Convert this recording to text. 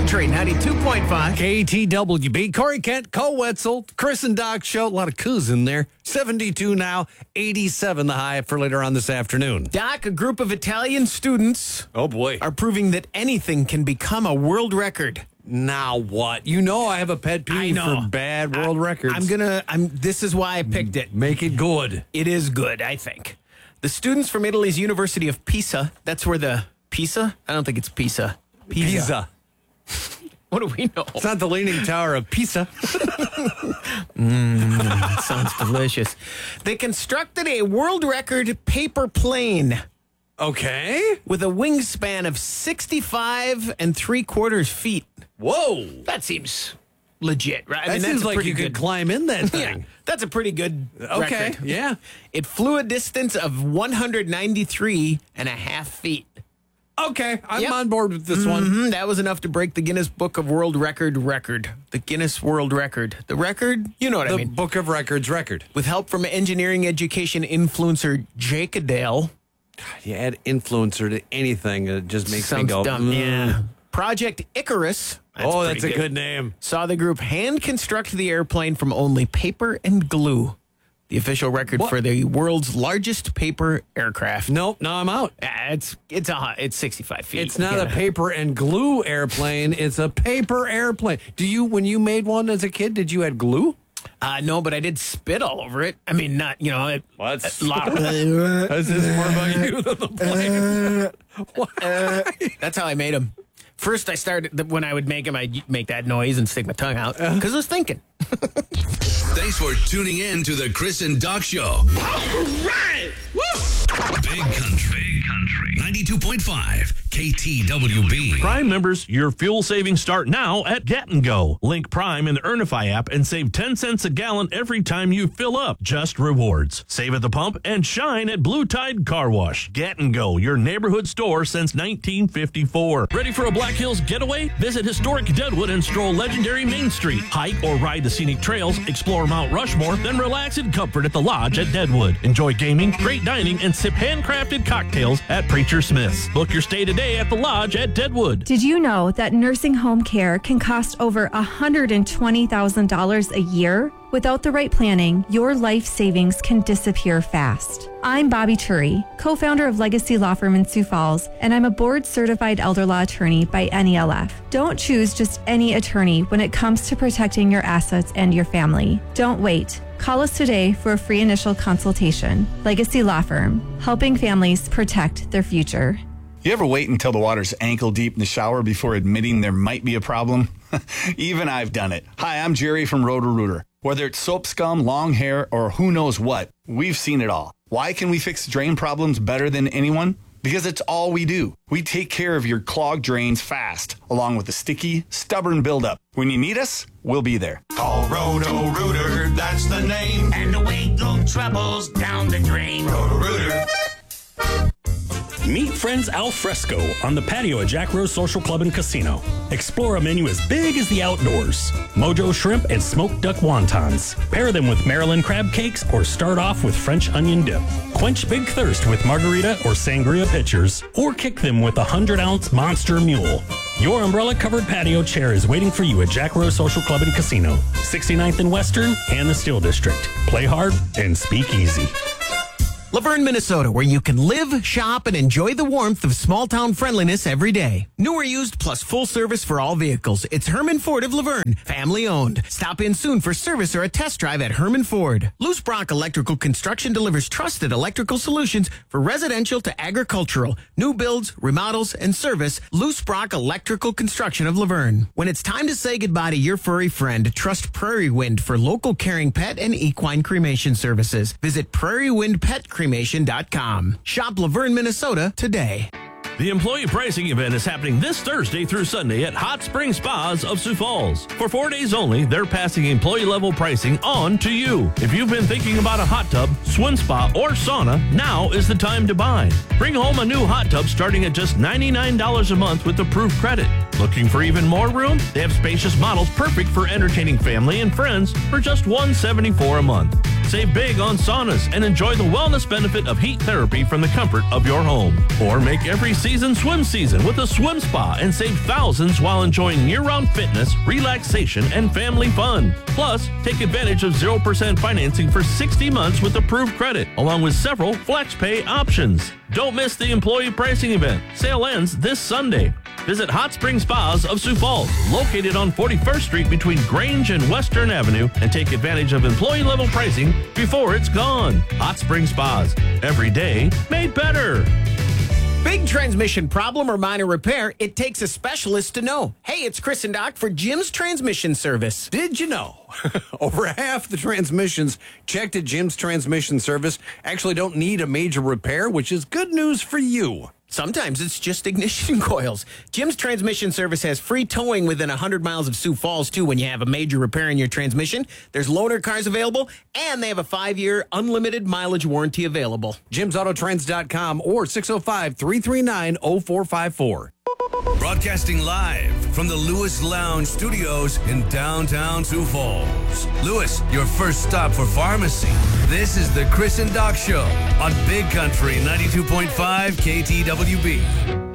Country 92.5. KTWB. Corey Kent, Cole Wetzel, Chris and Doc Show. A lot of coups in there. 72 now, 87 the high for later on this afternoon. Doc, a group of Italian students Oh, boy. are proving that anything can become a world record. Now what? You know I have a pet peeve for bad world records. This is why I picked it. Make it good. It is good, I think. The students from Italy's University of Pisa, that's where the Pisa? I don't think it's Pisa. Pisa. What do we know? It's not the Leaning Tower of Pisa. Sounds delicious. They constructed a world record paper plane Okay. with a wingspan of 65 3/4 feet. Whoa. That seems legit, right? That seems like you could climb in that Yeah, thing. that's a pretty good Okay, record. yeah. It flew a distance of 193.5 feet. Okay, I'm Yep. on board with this one. That was enough to break the Guinness Book of World Record. The Guinness World Record. The record? You know what I The mean. Book of Records record. With help from engineering education influencer Jake Adele. You add influencer to anything, it just makes me Sounds go, dumb. "Mm." Yeah. Project Icarus. That's a pretty good name. Saw the group hand construct the airplane from only paper and glue. The official record for the world's largest paper aircraft. Nope, now I'm out. It's 65 feet. It's not a paper and glue airplane. It's a paper airplane. When you made one as a kid, did you add glue? No, but I did spit all over it. I mean, not, That's a lot of This is more about you than the plane. That's how I made them. First, I started, when I would make them, I'd make that noise and stick my tongue out because I was thinking. Thanks for tuning in to the Chris and Doc Show. All right. Woo! Big Country. 92.5 KTWB. Prime members, your fuel savings start now at Get & Go. Link Prime in the Earnify app and save 10 cents a gallon every time you fill up. Just rewards. Save at the pump and shine at Blue Tide Car Wash. Get & Go, your neighborhood store since 1954. Ready for a Black Hills getaway? Visit historic Deadwood and stroll legendary Main Street. Hike or ride the scenic trails, explore Mount Rushmore, then relax in comfort at the Lodge at Deadwood. Enjoy gaming, great dining, and sip handcrafted cocktails at Preacher Smith's. Book your stay today at the Lodge at Deadwood. Did you know that nursing home care can cost over $120,000 a year? Without the right planning, your life savings can disappear fast. I'm Bobby Turi, co-founder of Legacy Law Firm in Sioux Falls, and I'm a board-certified elder law attorney by NELF. Don't choose just any attorney when it comes to protecting your assets and your family. Don't wait. Call us today for a free initial consultation. Legacy Law Firm, helping families protect their future. You ever wait until the water's ankle deep in the shower before admitting there might be a problem? Even I've done it. Hi, I'm Jerry from Roto-Rooter. Whether it's soap scum, long hair, or who knows what, we've seen it all. Why can we fix drain problems better than anyone? Because it's all we do. We take care of your clogged drains fast, along with the sticky, stubborn buildup. When you need us, we'll be there. Call Roto-Rooter, that's the name. And away go troubles down the drain. Roto-Rooter. Meet friends al fresco on the patio at Jack Rose Social Club and Casino. Explore a menu as big as the outdoors. Mojo shrimp and smoked duck wontons. Pair them with Maryland crab cakes or start off with French onion dip. Quench big thirst with margarita or sangria pitchers, or kick them with a 100-ounce Monster Mule. Your umbrella-covered patio chair is waiting for you at Jack Rose Social Club and Casino, 69th and Western and the Steel District. Play hard and speak easy. Laverne, Minnesota, where you can live, shop, and enjoy the warmth of small-town friendliness every day. New or used, plus full service for all vehicles. It's Herman Ford of Laverne, family-owned. Stop in soon for service or a test drive at Herman Ford. Loose Brock Electrical Construction delivers trusted electrical solutions for residential to agricultural, new builds, remodels, and service. Loose Brock Electrical Construction of Laverne. When it's time to say goodbye to your furry friend, trust Prairie Wind for local caring pet and equine cremation services. Visit prairiewindpetcremation.com. Shop Laverne, Minnesota today. The employee pricing event is happening this Thursday through Sunday at Hot Spring Spas of Sioux Falls. For 4 days only, they're passing employee-level pricing on to you. If you've been thinking about a hot tub, swim spa, or sauna, now is the time to buy. Bring home a new hot tub starting at just $99 a month with approved credit. Looking for even more room? They have spacious models perfect for entertaining family and friends for just $174 a month. Save big on saunas and enjoy the wellness benefit of heat therapy from the comfort of your home. Or make every season swim season with a swim spa and save thousands while enjoying year-round fitness, relaxation, and family fun. Plus, take advantage of 0% financing for 60 months with approved credit, along with several flex pay options. Don't miss the employee pricing event. Sale ends this Sunday. Visit Hot Spring Spas of Sioux Falls, located on 41st Street between Grange and Western Avenue, and take advantage of employee-level pricing before it's gone. Hot Spring Spas. Every day made better. Big transmission problem or minor repair, it takes a specialist to know. Hey, it's Chris and Doc for Jim's Transmission Service. Did you know? Over half the transmissions checked at Jim's Transmission Service actually don't need a major repair, which is good news for you. Sometimes it's just ignition coils. Jim's Transmission Service has free towing within 100 miles of Sioux Falls, too, when you have a major repair in your transmission. There's loaner cars available, and they have a 5-year unlimited mileage warranty available. JimsAutotrends.com or 605-339-0454. Broadcasting live from the Lewis Lounge Studios in downtown Sioux Falls. Lewis, your first stop for pharmacy. This is the Chris and Doc Show on Big Country 92.5 KTWB.